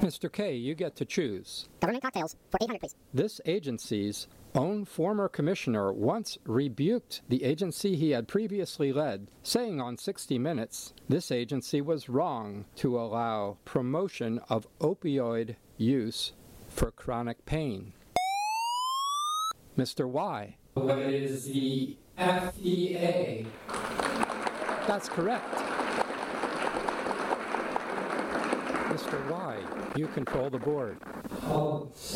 Mr. K, you get to choose. Government cocktails for 800, please. This agency's own former commissioner once rebuked the agency he had previously led, saying on 60 Minutes this agency was wrong to allow promotion of opioid use for chronic pain. Mr. Y. What is the FDA? That's correct. Mr. Y, you control the board. I'll